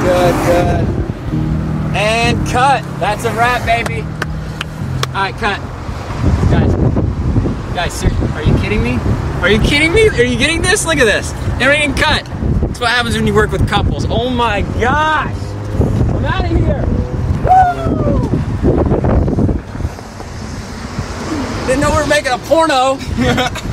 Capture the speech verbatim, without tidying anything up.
good, good. And cut. That's a wrap, baby. All right, cut. Guys, guys, sir, are you kidding me? Are you kidding me? Are you getting this? Look at this. Everything cut. That's what happens when you work with couples. Oh my gosh. I'm out of here. Woo! Didn't know we were making a porno.